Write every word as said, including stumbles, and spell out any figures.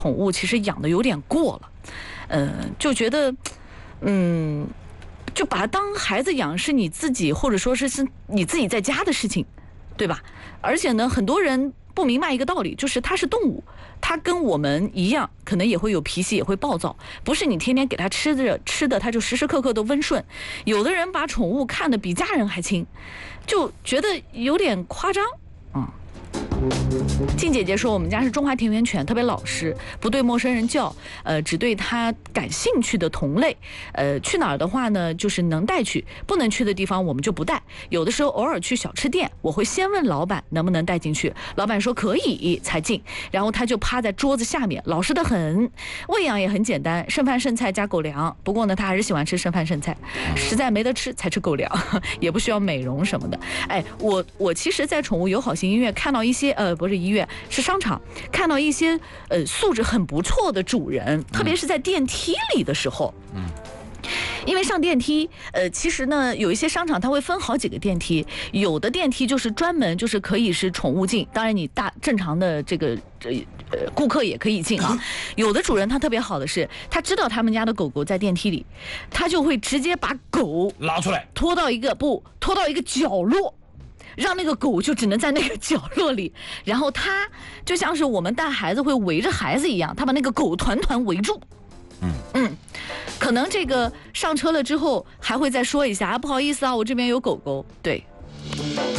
宠物其实养的有点过了，嗯、呃，就觉得，嗯，就把它当孩子养是你自己，或者说是是你自己在家的事情，对吧？而且呢，很多人不明白一个道理，就是它是动物，它跟我们一样，可能也会有脾气，也会暴躁，不是你天天给它吃的吃的，它就时时刻刻都温顺。有的人把宠物看得比家人还亲，就觉得有点夸张，嗯。静姐姐说，我们家是中华田园犬，特别老实，不对陌生人叫，呃，只对他感兴趣的同类。呃，去哪儿的话呢，就是能带去，不能去的地方我们就不带。有的时候偶尔去小吃店，我会先问老板能不能带进去，老板说可以才进，然后他就趴在桌子下面，老实得很。喂养也很简单，剩饭剩菜加狗粮。不过呢，他还是喜欢吃剩饭剩菜，实在没得吃才吃狗粮，也不需要美容什么的。哎，我我其实，在宠物友好型医院看到一些呃，不是医院，是商场，看到一些呃素质很不错的主人，特别是在电梯里的时候，嗯。因为上电梯，呃，其实呢，有一些商场它会分好几个电梯，有的电梯就是专门就是可以是宠物进，当然你大正常的这个呃顾客也可以进啊。有的主人他特别好的是，他知道他们家的狗狗在电梯里，他就会直接把狗拉出来， 拖到一个不拖到一个角落。让那个狗就只能在那个角落里，然后它就像是我们带孩子会围着孩子一样，他把那个狗团团围住。嗯嗯，可能这个上车了之后还会再说一下啊，不好意思啊，我这边有狗狗。对。